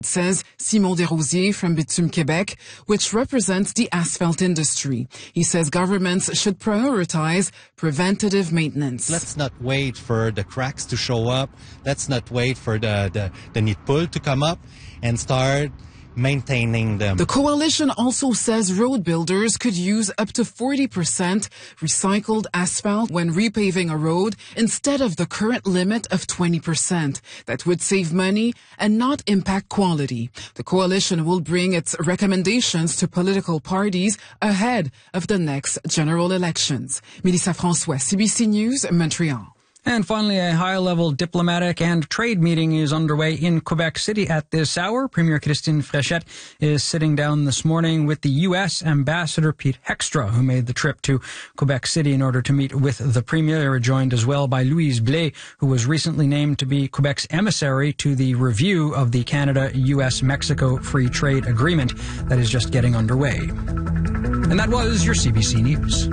says Simon Desrosiers from Bitume Québec, which represents the asphalt industry. He says governments should prioritize preventative maintenance. Let's not wait for the cracks to show up. Let's not wait for the nid pull to come up and start maintaining them. The coalition also says road builders could use up to 40% recycled asphalt when repaving a road instead of the current limit of 20%. That would save money and not impact quality. The coalition will bring its recommendations to political parties ahead of the next general elections. Mélissa François, CBC News, Montreal. And finally, a high-level diplomatic and trade meeting is underway in Quebec City at this hour. Premier Christine Fréchette is sitting down this morning with the U.S. Ambassador Pete Heckstra, who made the trip to Quebec City in order to meet with the Premier, joined as well by Louise Blais, who was recently named to be Quebec's emissary to the review of the Canada-U.S.-Mexico Free Trade Agreement that is just getting underway. And that was your CBC News.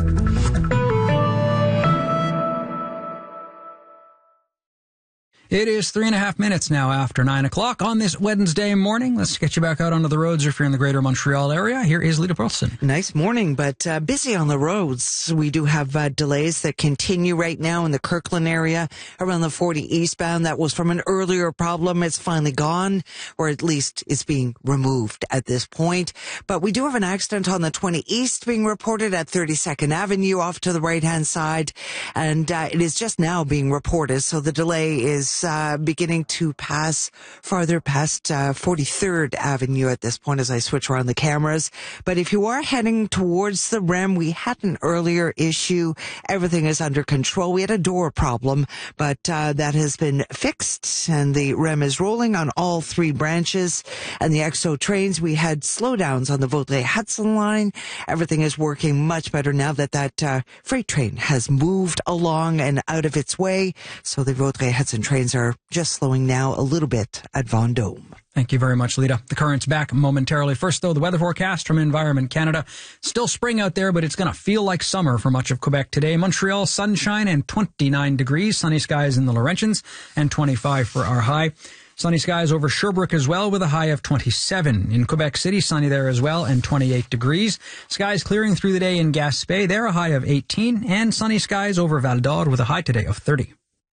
It is 3.5 minutes now after 9 o'clock on this Wednesday morning. Let's get you back out onto the roads if you're in the greater Montreal area. Here is Lita Burleson. Nice morning, but busy on the roads. We do have delays that continue right now in the Kirkland area around the 40 eastbound. That was from an earlier problem. It's finally gone, or at least it's being removed at this point. But we do have an accident on the 20 east being reported at 32nd Avenue off to the right-hand side, and it is just now being reported. So the delay is beginning to pass farther past 43rd Avenue at this point as I switch around the cameras. But if you are heading towards the REM, we had an earlier issue. Everything is under control. We had a door problem, but that has been fixed, and the REM is rolling on all three branches. And the EXO trains, we had slowdowns on the Vaudreuil-Hudson line. Everything is working much better now that that freight train has moved along and out of its way. So the Vaudreuil-Hudson trains are just slowing now a little bit at Vendôme. Thank you very much, Lita. The current's back momentarily. First, though, the weather forecast from Environment Canada. Still spring out there, but it's going to feel like summer for much of Quebec today. Montreal, sunshine and 29 degrees. Sunny skies in the Laurentians and 25 for our high. Sunny skies over Sherbrooke as well with a high of 27. In Quebec City, sunny there as well and 28 degrees. Skies clearing through the day in Gaspé. There a high of 18. And sunny skies over Val d'Or with a high today of 30.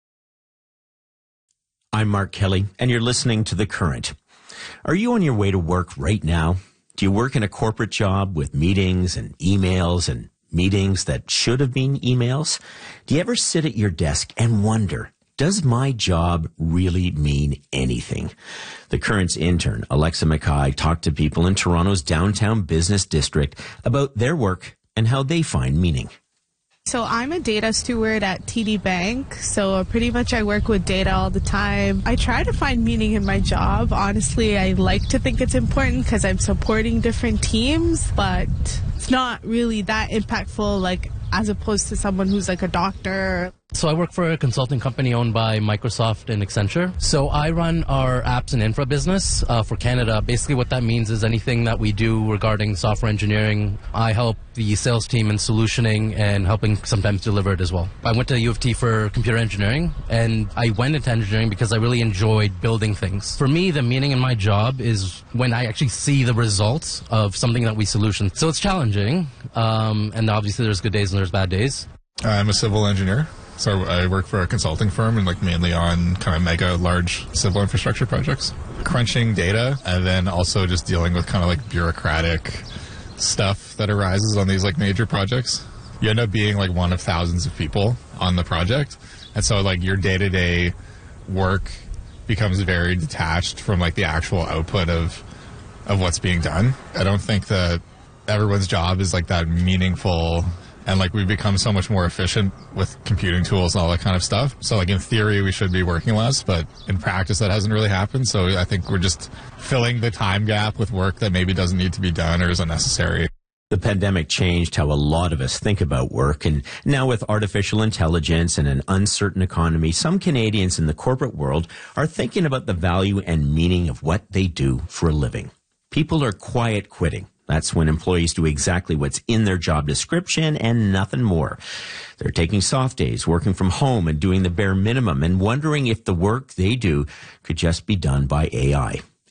I'm Mark Kelly, and you're listening to The Current. Are you on your way to work right now? Do you work in a corporate job with meetings and emails and meetings that should have been emails? Do you ever sit at your desk and wonder, does my job really mean anything? The Current's intern, Alexa Mackay, talked to people in Toronto's downtown business district about their work and how they find meaning. So I'm a data steward at TD Bank, so pretty much I work with data all the time. I try to find meaning in my job. Honestly, I like to think it's important because I'm supporting different teams, but it's not really that impactful, like as opposed to someone who's like a doctor. So I work for a consulting company owned by Microsoft and Accenture. So I run our apps and infra business for Canada. Basically what that means is anything that we do regarding software engineering, I help the sales team in solutioning and helping sometimes deliver it as well. I went to U of T for computer engineering, and I went into engineering because I really enjoyed building things. For me, the meaning in my job is when I actually see the results of something that we solution. So it's challenging, and obviously there's good days and there's bad days. I'm a civil engineer. So I work for a consulting firm and mainly on kind of mega large civil infrastructure projects. Crunching data and then also just dealing with kind of bureaucratic stuff that arises on these major projects. You end up being one of thousands of people on the project. And so your day-to-day work becomes very detached from the actual output of what's being done. I don't think that everyone's job is that meaningful. And we've become so much more efficient with computing tools and all that kind of stuff. So in theory, we should be working less, but in practice, that hasn't really happened. So I think we're just filling the time gap with work that maybe doesn't need to be done or is unnecessary. The pandemic changed how a lot of us think about work, and now with artificial intelligence and an uncertain economy, some Canadians in the corporate world are thinking about the value and meaning of what they do for a living. People are quiet quitting. That's when employees do exactly what's in their job description and nothing more. They're taking soft days, working from home and doing the bare minimum and wondering if the work they do could just be done by AI.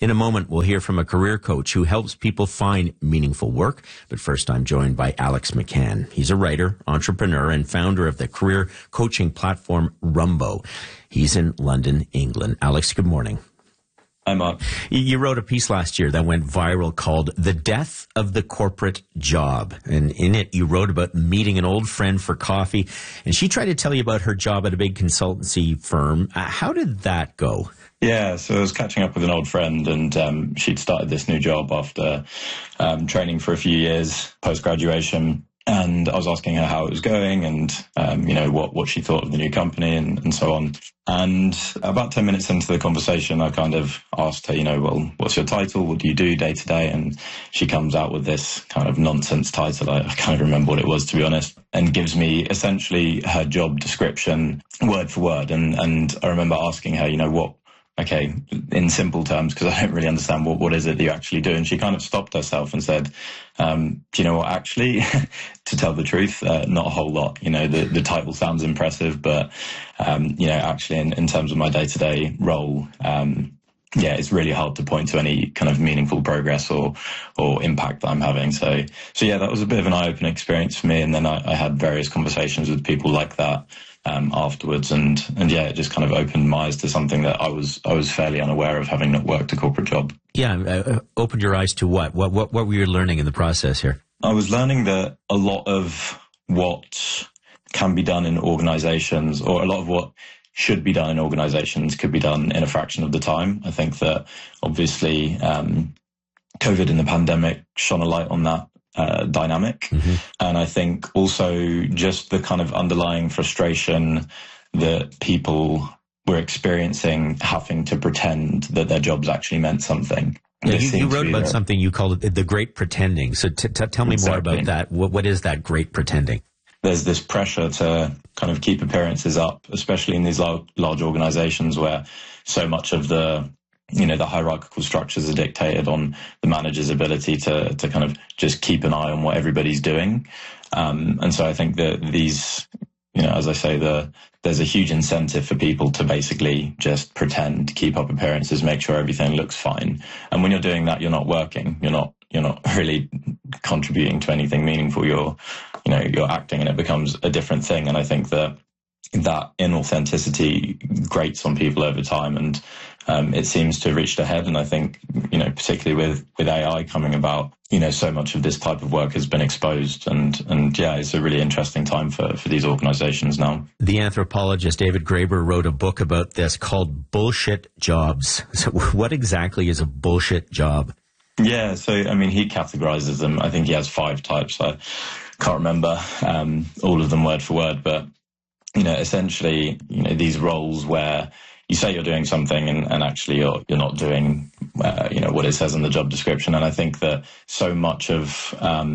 In a moment, we'll hear from a career coach who helps people find meaningful work. But first, I'm joined by Alex McCann. He's a writer, entrepreneur, and founder of the career coaching platform Rumbo. He's in London, England. Alex, good morning. Hi, Mark. You wrote a piece last year that went viral called The Death of the Corporate Job. And in it, you wrote about meeting an old friend for coffee. And she tried to tell you about her job at a big consultancy firm. How did that go? Yeah, so I was catching up with an old friend, and she'd started this new job after training for a few years post-graduation. And I was asking her how it was going and, what she thought of the new company and so on. And about 10 minutes into the conversation, I kind of asked her, well, what's your title? What do you do day to day? And she comes out with this kind of nonsense title. I can't remember what it was, to be honest, and gives me essentially her job description word for word. And I remember asking her, okay, in simple terms, because I don't really understand what is it that you actually do. And she kind of stopped herself and said, do you know what, actually, to tell the truth, not a whole lot. The title sounds impressive, but, actually in terms of my day-to-day role, it's really hard to point to any kind of meaningful progress or impact that I'm having. So yeah, that was a bit of an eye-opening experience for me. And then I had various conversations with people like that afterwards, and it just kind of opened my eyes to something that I was fairly unaware of, having not worked a corporate job. Yeah, opened your eyes to what? What were you learning in the process here? I was learning that a lot of what can be done in organizations, or a lot of what should be done in organizations, could be done in a fraction of the time. I think that obviously COVID and the pandemic shone a light on that dynamic. Mm-hmm. And I think also just the kind of underlying frustration that people were experiencing, having to pretend that their jobs actually meant something. Yeah, you wrote about something, you called it the great pretending. So tell me more about that. What is that great pretending? There's this pressure to kind of keep appearances up, especially in these large organizations where so much of the hierarchical structures are dictated on the manager's ability to kind of just keep an eye on what everybody's doing. And so I think that these, as I say, there's a huge incentive for people to basically just pretend, keep up appearances, make sure everything looks fine. And when you're doing that, you're not working. You're not really contributing to anything meaningful. You're acting, and it becomes a different thing. And I think that inauthenticity grates on people over time, and it seems to have reached a head. And I think, particularly with AI coming about, so much of this type of work has been exposed, and it's a really interesting time for these organizations now. The anthropologist David Graeber wrote a book about this called Bullshit Jobs. So what exactly is a bullshit job? Yeah, so he categorizes them. I think he has 5 types. I can't remember all of them word for word, but essentially, these roles where you say you're doing something and actually you're not doing, what it says in the job description. And I think that so much of,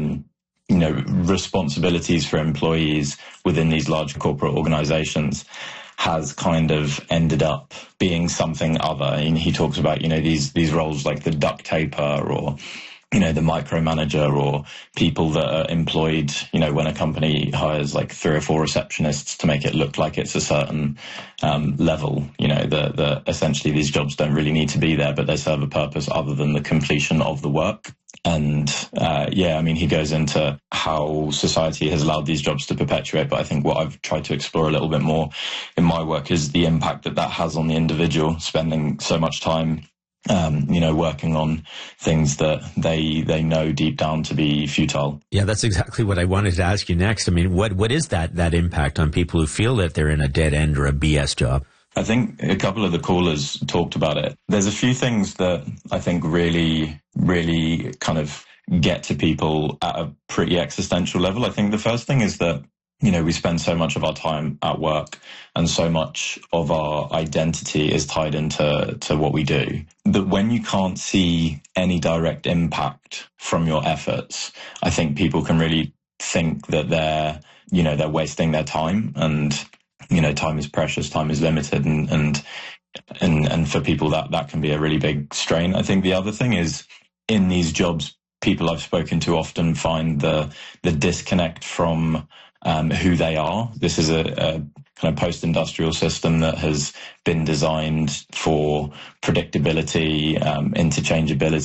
responsibilities for employees within these large corporate organizations has kind of ended up being something other. And he talks about, these roles like the duct taper or, the micromanager, or people that are employed, when a company hires like 3 or 4 receptionists to make it look like it's a certain level, the essentially these jobs don't really need to be there, but they serve a purpose other than the completion of the work. And he goes into how society has allowed these jobs to perpetuate. But I think what I've tried to explore a little bit more in my work is the impact that has on the individual, spending so much time working on things that they know deep down to be futile. Yeah, that's exactly what I wanted to ask you next. What is that impact on people who feel that they're in a dead end or a BS job? I think a couple of the callers talked about it. There's a few things that I think really, really kind of get to people at a pretty existential level. I think the first thing is that we spend so much of our time at work, and so much of our identity is tied into what we do, that when you can't see any direct impact from your efforts, I think people can really think that they're wasting their time. And, time is precious, time is limited. And for people that can be a really big strain. I think the other thing is, in these jobs, people I've spoken to often find the disconnect from who they are. This is a kind of post-industrial system that has been designed for predictability, interchangeability,